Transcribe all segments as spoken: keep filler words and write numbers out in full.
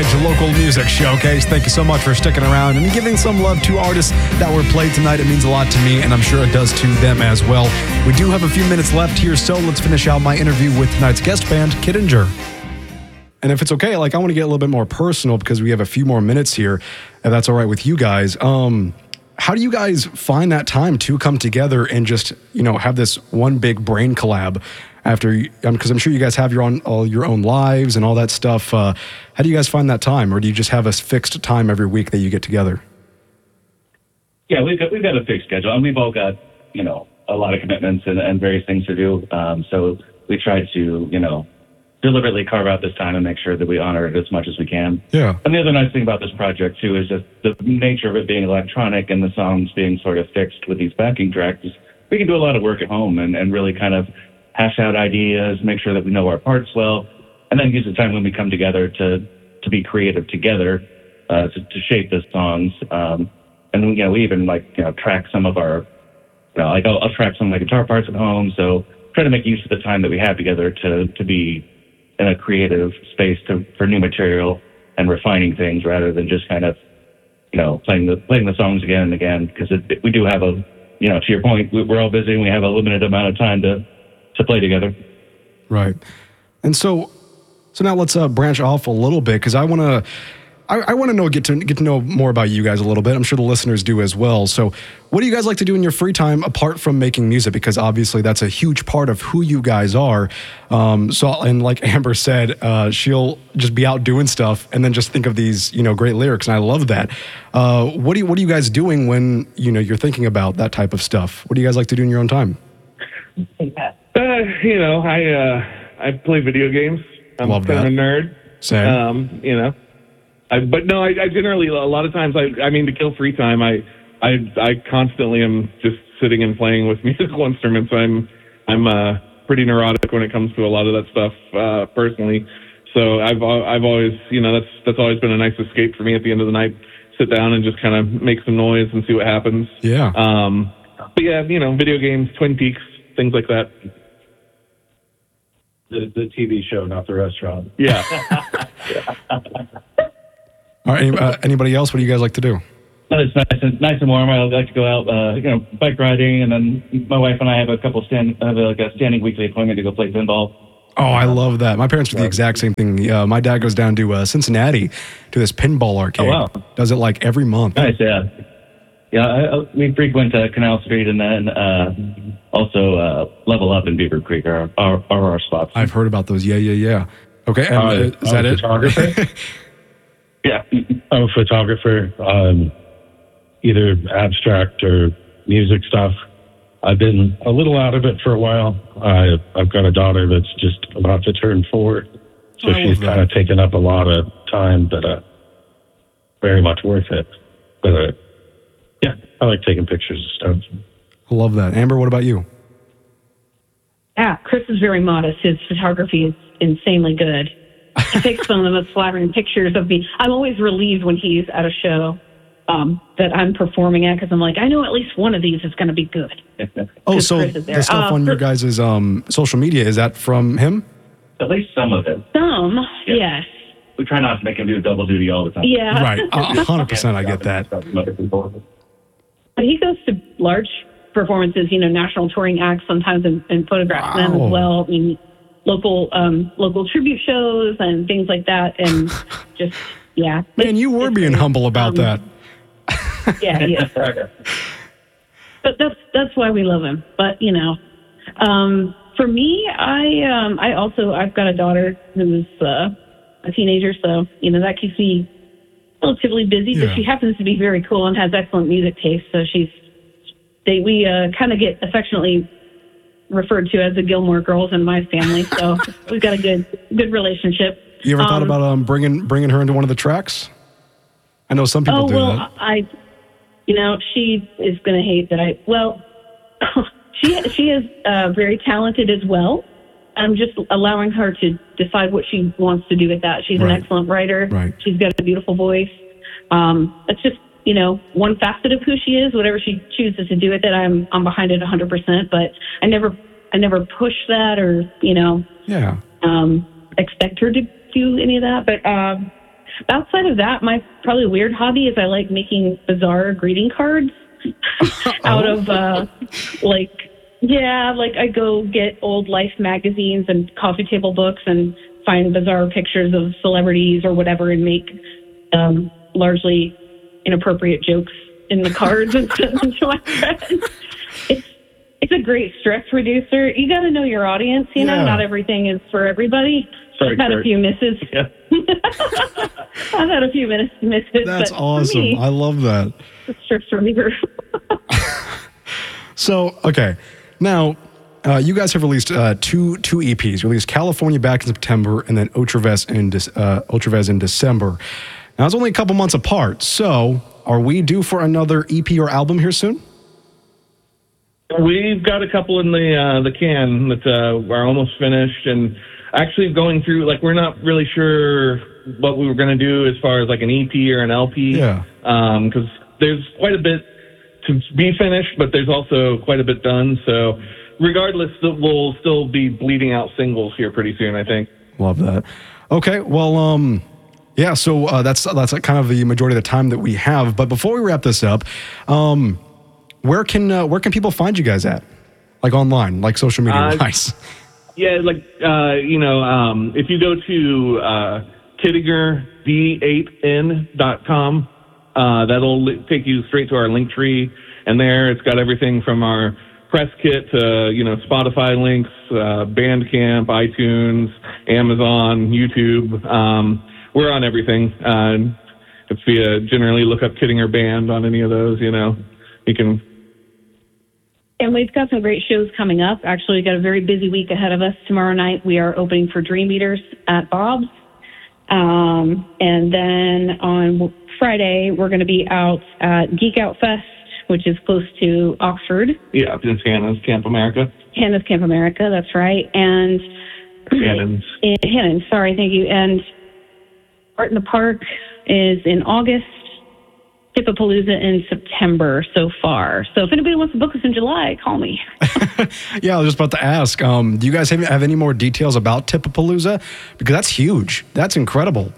Garage local music showcase. Thank you so much for sticking around and giving some love to artists that were played tonight. It means a lot to me, and I'm sure it does to them as well. We do have a few minutes left here, so let's finish out my interview with tonight's guest band, Kittinger. And if it's okay, like I want to get a little bit more personal because we have a few more minutes here, if that's all right with you guys. Um, how do you guys find that time to come together and just, you know, have this one big brain collab after, because um, I'm sure you guys have your own, all your own lives and all that stuff. Uh, how do you guys find that time, or do you just have a fixed time every week that you get together? Yeah, we've got, we've got a fixed schedule, and we've all got, you know, a lot of commitments and, and various things to do. Um, so we try to, you know, deliberately carve out this time and make sure that we honor it as much as we can. Yeah. And the other nice thing about this project, too, is that the nature of it being electronic and the songs being sort of fixed with these backing tracks, we can do a lot of work at home and, and really kind of hash out ideas, make sure that we know our parts well, and then use the time when we come together to, to be creative together, uh, to, to shape the songs. Um, and, you know, we even, like, you know, track some of our, you know, like, I'll, I'll track some of my guitar parts at home, so try to make use of the time that we have together to, to be in a creative space to, for new material and refining things rather than just kind of, you know, playing the playing the songs again and again, because we do have a, you know, to your point, we're all busy and we have a limited amount of time to, to play together. Right. And so, so now let's uh, branch off a little bit, because I want to, I, I want to know, get to get to know more about you guys a little bit. I'm sure the listeners do as well. So what do you guys like to do in your free time apart from making music? Because obviously that's a huge part of who you guys are. Um, so, and like Amber said, uh, she'll just be out doing stuff and then just think of these, you know, great lyrics. And I love that. Uh, what do you, what are you guys doing when, you know, you're thinking about that type of stuff? What do you guys like to do in your own time? Uh, you know, I, uh, I play video games. I'm Love kind of a that. nerd. Same. Um, you know, I, but no, I, I generally, a lot of times, I, I mean, to kill free time, I, I, I constantly am just sitting and playing with musical instruments. I'm, I'm, uh, pretty neurotic when it comes to a lot of that stuff, uh, personally. So I've, I've always, you know, that's, that's always been a nice escape for me at the end of the night. Sit down and just kind of make some noise and see what happens. Yeah. Um, but yeah, you know, video games, Twin Peaks, things like that. The, the T V show, not the restaurant. Yeah. All right. Any, uh, anybody else? What do you guys like to do? Well, it's nice and, nice and warm. I like to go out, uh, you know, bike riding, and then my wife and I have a couple stand, have a, like a standing weekly appointment to go play pinball. Oh, I love that. My parents do the exact same thing. Uh, my dad goes down to uh, Cincinnati to this pinball arcade. Oh, wow. Does it like every month. Nice, yeah. Yeah, I, I, we frequent uh, Canal Street, and then uh, also uh, Level Up in Beaver Creek are, are, are our spots. I've heard about those. Yeah, yeah, yeah. Okay, and, uh, Uh, is I'm that a it? photographer. Yeah. I'm a photographer, um, either abstract or music stuff. I've been a little out of it for a while. I, I've got a daughter that's just about to turn four, so I love she's that. kind of taken up a lot of time, but uh, very much worth it. But uh, yeah, I like taking pictures of stuff. I love that. Amber, what about you? Yeah, Chris is very modest. His photography is insanely good. He takes some of the most flattering pictures of me. I'm always relieved when he's at a show um, that I'm performing at, because I'm like, I know at least one of these is going to be good. Oh, Because so Chris is there. the stuff Uh, on your for- guys' um, social media, is that from him? At least some of it. Some, Yeah. yes. We try not to make him do double duty all the time. Yeah. Right. A one hundred percent I get that. But he goes to large performances, you know, national touring acts sometimes, and, and photographs them Wow. as well. I mean, local um, local tribute shows and things like that, and just yeah. Man, you were It's being great. humble about Um, that. Yeah, yeah. But that's that's why we love him. But you know, um, for me, I um, I also I've got a daughter who's uh, a teenager, so you know that keeps me relatively busy. Yeah. But she happens to be very cool and has excellent music taste, so she's they we uh, kind of get affectionately referred to as the Gilmore Girls in my family. So we've got a good good relationship. You ever thought Um, about um, bringing bringing her into one of the tracks? I know some people Oh do well, that. I, you know, she is going to hate that I. Well, she she is uh, very talented as well. I'm just allowing her to decide what she wants to do with that. She's Right. an excellent writer. Right. She's got a beautiful voice. Um, it's just you know one facet of who she is. Whatever she chooses to do with it, I'm I'm behind it one hundred percent. But I never I never push that or you know Yeah. um, expect her to do any of that. But um, outside of that, my probably weird hobby is I like making bizarre greeting cards out of uh, like, yeah, like I go get old Life magazines and coffee table books and find bizarre pictures of celebrities or whatever and make um, largely inappropriate jokes in the cards and send them to my friends. It's it's a great stress reducer. You got to know your audience. You know, Yeah. not everything is for everybody. Sorry, I've had Kurt. a few misses. Yeah. I've had a few minutes misses. That's but for awesome. me, I love that. it's a stress reliever. So, okay. Now, uh, you guys have released uh, two two E Ps. You released California back in September and then Ultraves in, Dec- uh, Ultraves in December. Now, it's only a couple months apart. So, are we due for another E P or album here soon? We've got a couple in the uh, the can that uh, are almost finished, and actually going through. Like, we're not really sure what we were going to do as far as like an E P or an L P. Yeah. Because there's quite a bit to be finished, but there's also quite a bit done. So, regardless, we'll still be bleeding out singles here pretty soon, I think. Love that. Okay, well, um, yeah. So uh, that's that's kind of the majority of the time that we have. But before we wrap this up, um, where can uh, where can people find you guys at? Like online, like social media Uh, wise. Yeah, like, uh, you know, um, if you go to uh, Kittinger D eight N dot com, uh, that'll li- take you straight to our link tree. And there it's got everything from our press kit to, you know, Spotify links, uh, Bandcamp, iTunes, Amazon, YouTube. Um, we're on everything. Uh, if you uh, generally look up Kittinger Band on any of those, you know, you can. And we've got some great shows coming up. Actually, we've got a very busy week ahead of us. Tomorrow night, we are opening for Dream Eaters at Bob's. Um, and then on Friday, we're going to be out at Geek Out Fest, which is close to Oxford. Yeah, it's Hannah's Camp America. Hannah's Camp America, that's right. And Hannon's. in Hannon, sorry, thank you. And Art in the Park is in August. Hippopalooza in September so far. So if anybody wants to book us in July, call me. Yeah, I was just about to ask. Um, do you guys have, have any more details about Tippapalooza? Because that's huge. That's incredible.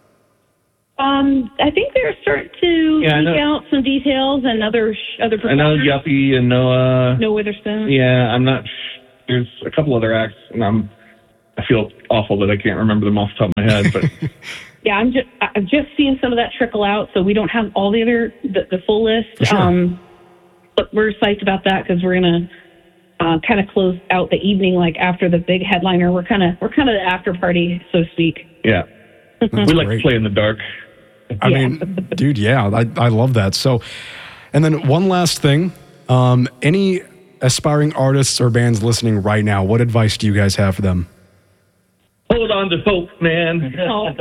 Um, I think they're starting to Yeah, I leak know- out some details and other sh- other I know performers. Yuppie and Noah. No Witherspoon. Yeah, I'm not. Sh- there's a couple other acts, and I'm. I feel awful that I can't remember them off the top of my head, but Yeah, I'm just I've just seen some of that trickle out, so we don't have all the other the, the full list. Sure. Um, but we're psyched about that because we're gonna uh, kind of close out the evening like after the big headliner. We're kind of we're kind of the after party, so to speak. yeah, That's we like great. to play in the dark. I Yeah. mean, dude, yeah, I, I love that. So, and then one last thing. Um, any aspiring artists or bands listening right now, what advice do you guys have for them? Hold on to hope, man. Oh,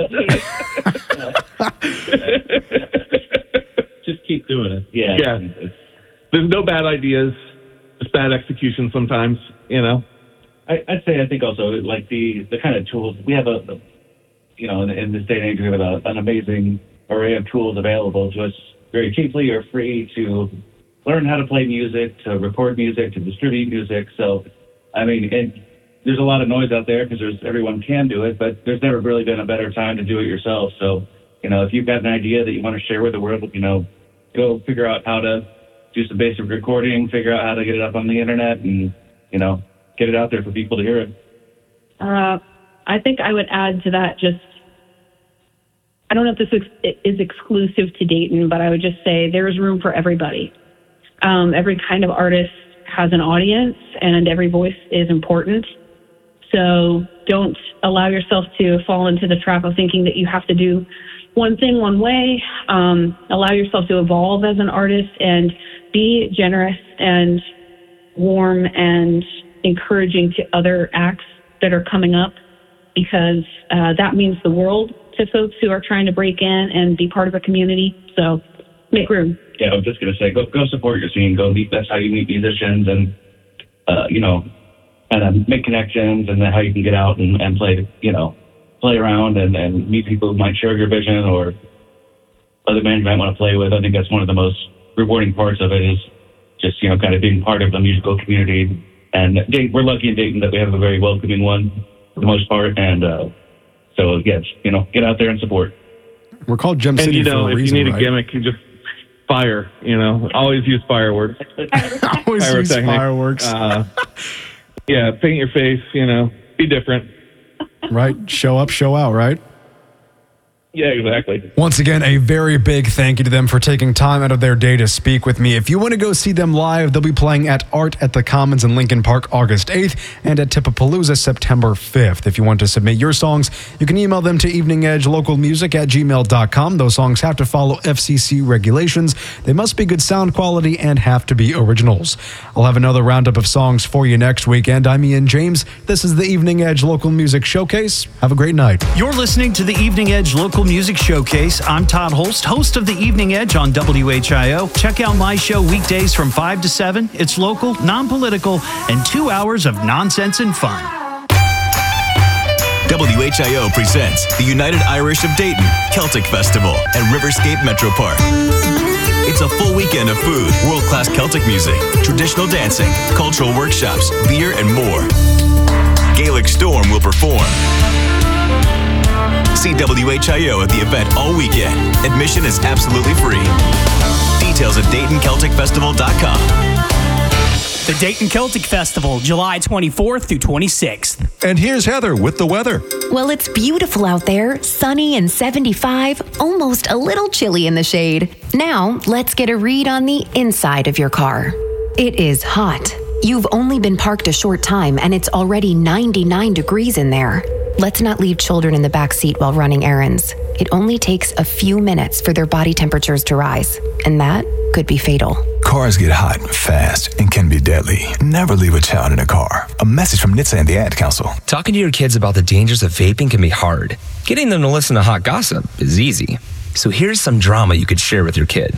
Just keep doing it. Yeah. Yeah. It's- There's no bad ideas, just bad execution sometimes. You know. I, I'd say I think also like the the kind of tools we have a, a you know in, in this day and age we have a, an amazing array of tools available to us very cheaply or free to learn how to play music, to record music, to distribute music. So I mean, it, there's a lot of noise out there because there's everyone can do it, but there's never really been a better time to do it yourself. So you know if you've got an idea that you want to share with the world, you know, go figure out how to do some basic recording, figure out how to get it up on the internet, and you know. Get it out there for people to hear it. Uh, I think I would add to that just, I don't know if this is, is exclusive to Dayton, but I would just say there's room for everybody. Um, every kind of artist has an audience and every voice is important. So don't allow yourself to fall into the trap of thinking that you have to do one thing one way. Um, allow yourself to evolve as an artist and be generous and warm and encouraging to other acts that are coming up, because uh, that means the world to folks who are trying to break in and be part of a community. So make room. Yeah, I was just gonna say, go go support your scene. Go meet. That's how you meet musicians, and uh, you know, and then make connections, and then how you can get out and, and play. You know, play around and, and meet people who might share your vision or other bands you might want to play with. I think that's one of the most rewarding parts of it is just you know kind of being part of the musical community. And we're lucky in Dayton that we have a very welcoming one for the most part. And uh, so, yes, you know, get out there and support. We're called Gem And City you know, for a if reason, you need right? a gimmick, you just fire. You know, always use fireworks. Always use Pyrotechnics. fireworks. Uh, yeah, paint your face. You know, be different. Right? Show up, show out, right? Yeah, exactly. Once again, a very big thank you to them for taking time out of their day to speak with me. If you want to go see them live, they'll be playing at Art at the Commons in Lincoln Park August eighth and at Tipapalooza September fifth. If you want to submit your songs, you can email them to evening edge local music at gmail dot com. Those songs have to follow F C C regulations. They must be good sound quality and have to be originals. I'll have another roundup of songs for you next weekend. I'm Ian James. This is the Evening Edge Local Music Showcase. Have a great night. You're listening to the Evening Edge Local Music Showcase. I'm Todd Holst, host of the Evening Edge on W H I O. Check out my show weekdays from five to seven. It's local, non-political, and two hours of nonsense and fun. W H I O presents the United Irish of Dayton Celtic Festival at Riverscape Metro Park. It's a full weekend of food, world-class Celtic music, traditional dancing, cultural workshops, beer, and more. Gaelic Storm will perform. See W H I O at the event all weekend. Admission is absolutely free. Details at Dayton Celtic Festival dot com. The Dayton Celtic Festival, July twenty-fourth through twenty-sixth. And here's Heather with the weather. Well, it's beautiful out there, sunny and seventy-five, almost a little chilly in the shade. Now, let's get a read on the inside of your car. It is hot. You've only been parked a short time and it's already ninety-nine degrees in there. Let's not leave children in the back seat while running errands. It only takes a few minutes for their body temperatures to rise, and that could be fatal. Cars get hot fast and can be deadly. Never leave a child in a car. A message from N H T S A and the Ad Council. Talking to your kids about the dangers of vaping can be hard. Getting them to listen to hot gossip is easy. So here's some drama you could share with your kid.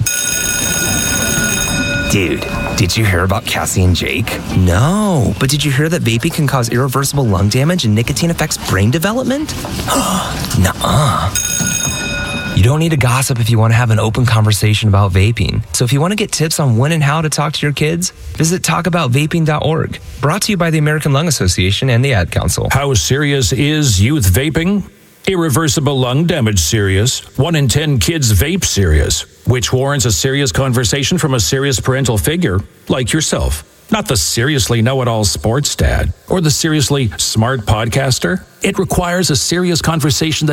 Dude, did you hear about Cassie and Jake? No, but did you hear that vaping can cause irreversible lung damage and nicotine affects brain development? Nuh-uh. You don't need to gossip if you want to have an open conversation about vaping. So if you want to get tips on when and how to talk to your kids, visit talk about vaping dot org. Brought to you by the American Lung Association and the Ad Council. How serious is youth vaping? Irreversible lung damage serious. One in ten kids vape serious, which warrants a serious conversation from a serious parental figure like yourself. Not the seriously know-it-all sports dad or the seriously smart podcaster. It requires a serious conversation that